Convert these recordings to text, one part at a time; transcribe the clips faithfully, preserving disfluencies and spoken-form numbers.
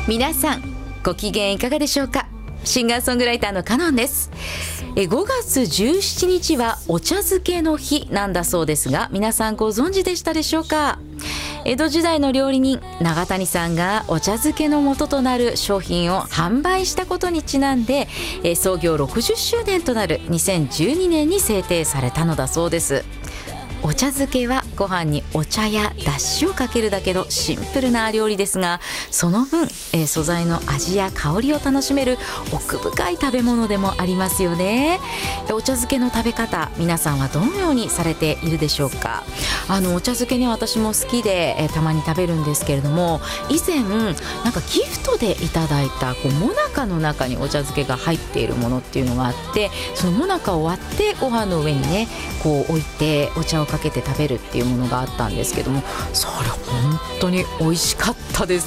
皆さんご機嫌いかがでしょうか。シンガーソングライターのカノンです。えごがつじゅうしちにちはお茶漬けの日なんだそうですが、皆さんご存知でしたでしょうか。江戸時代の料理人永谷さんがお茶漬けの元となる商品を販売したことにちなんで、え創業ろくじゅっしゅうねんとなるにせんじゅうにねんに制定されたのだそうです。お茶漬けはご飯にお茶やだしをかけるだけのシンプルな料理ですが、その分、えー、素材の味や香りを楽しめる奥深い食べ物でもありますよね。お茶漬けの食べ方、皆さんはどのようにされているでしょうか。あのお茶漬けね、私も好きで、えー、たまに食べるんですけれども、以前なんかギフトでいただいたこうもなかの中にお茶漬けが入っているものっていうのがあって、そのもなかを割ってご飯の上にねこう置いてお茶をかけて食べるっていうものがあったんですけども、それ本当に美味しかったです。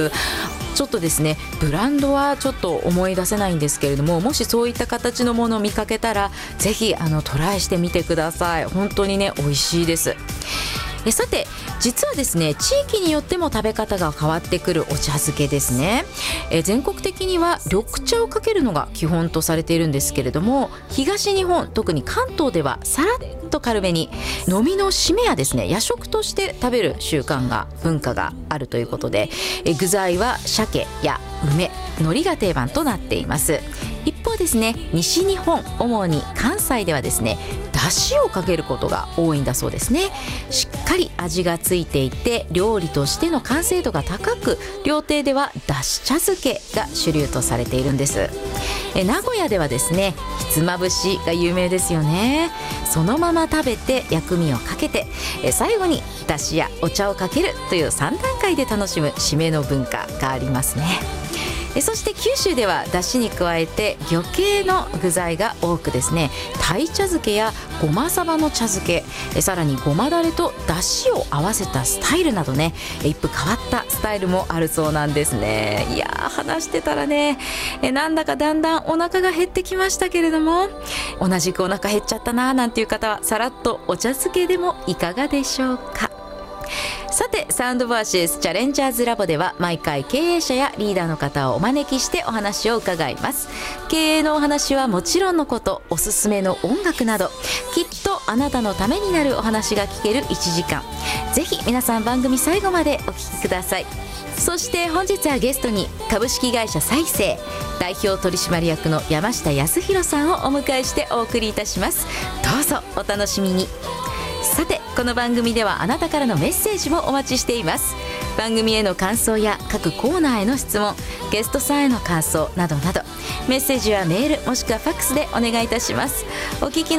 ちょっとですね、ブランドはちょっと思い出せないんですけれども、もしそういった形のものを見かけたらぜひあのトライしてみてください。本当にね美味しいです。えさて、実はですね、地域によっても食べ方が変わってくるお茶漬けですね。え全国的には緑茶をかけるのが基本とされているんですけれども、東日本特に関東ではさらっと軽めに飲みの締めやですね夜食として食べる習慣が文化があるということで、え具材は鮭や梅、海苔が定番となっています。一方ですね、西日本主に関西ではですねだしをかけることが多いんだそうですね。しっかり味がついていて料理としての完成度が高く、料亭ではだし茶漬けが主流とされているんです。え名古屋ではですねひつまぶしが有名ですよね。そのまま食べて薬味をかけて、え最後にだしやお茶をかけるというさんだんかいで楽しむ締めの文化がありますね。そして九州ではだしに加えて魚系の具材が多くですね、鯛茶漬けやごまさばの茶漬け、さらにごまだれとだしを合わせたスタイルなどね、一風変わったスタイルもあるそうなんですね。いやー、話してたらねえなんだかだんだんお腹が減ってきましたけれども、同じくお腹減っちゃったなーなんていう方はさらっとお茶漬けでもいかがでしょうか。さて、サウンドバーシスチャレンジャーズラボでは毎回経営者やリーダーの方をお招きしてお話を伺います。経営のお話はもちろんのこと、おすすめの音楽などきっとあなたのためになるお話が聞けるいちじかん、ぜひ皆さん番組最後までお聞きください。そして本日はゲストに株式会社サイセイ代表取締役の山下康弘さんをお迎えしてお送りいたします。どうぞお楽しみに。さて、この番組ではあなたからのメッセージもお待ちしています。番組への感想や各コーナーへの質問、ゲストさんへの感想などなど、メッセージはメールもしくはファックスでお願いいたします。お聞き